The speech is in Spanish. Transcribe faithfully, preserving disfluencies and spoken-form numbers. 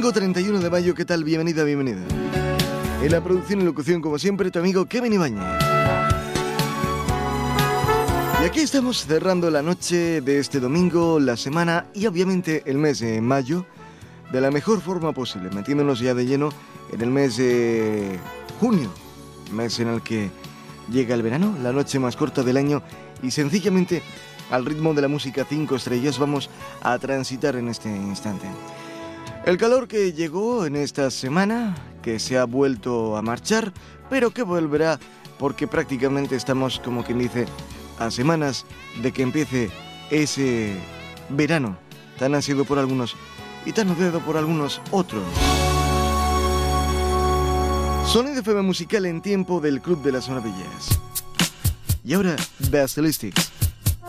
Domingo treinta y uno de mayo, ¿qué tal? Bienvenida, bienvenida. En la producción y locución, como siempre, tu amigo Kevin Ibáñez. Y aquí estamos cerrando la noche de este domingo, la semana y obviamente el mes de mayo de la mejor forma posible, metiéndonos ya de lleno en el mes de junio, mes en el que llega el verano, la noche más corta del año y sencillamente al ritmo de la música cinco estrellas vamos a transitar en este instante. El calor que llegó en esta semana, que se ha vuelto a marchar, pero que volverá porque prácticamente estamos, como quien dice, a semanas de que empiece ese verano tan ansiado por algunos y tan odiado por algunos otros. Sonido F M musical en tiempo del Club de las Maravillas. Y ahora, The Stylistics.